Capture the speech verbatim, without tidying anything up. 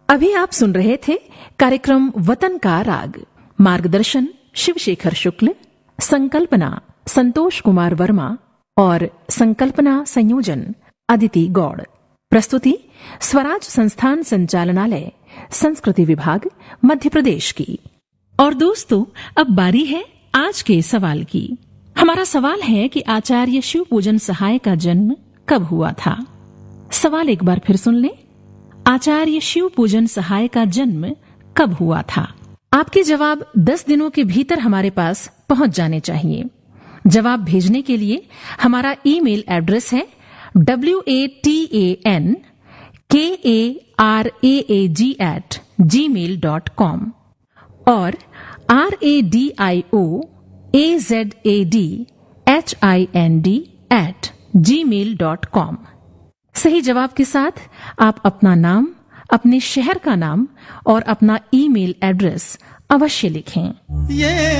अभी आप सुन रहे थे कार्यक्रम वतन का राग। मार्गदर्शन शिवशेखर शुक्ल, संकल्पना संतोष कुमार वर्मा और संकल्पना संयोजन अदिति गौड़। प्रस्तुति स्वराज संस्थान संचालनालय, संस्कृति विभाग, मध्य प्रदेश की। और दोस्तों, अब बारी है आज के सवाल की। हमारा सवाल है कि आचार्य शिव पूजन सहाय का जन्म कब हुआ था। सवाल एक बार फिर सुन लें। आचार्य शिव पूजन सहाय का जन्म कब हुआ था? आपके जवाब दस दिनों के भीतर हमारे पास पहुंच जाने चाहिए। जवाब भेजने के लिए हमारा ईमेल एड्रेस है W A T A N के A R A A ji eight ji mail dot com और R A D I O A Z A D H I N D eight ji mail dot com. सही जवाब के साथ आप अपना नाम, अपने शहर का नाम और अपना ईमेल एड्रेस अवश्य लिखें।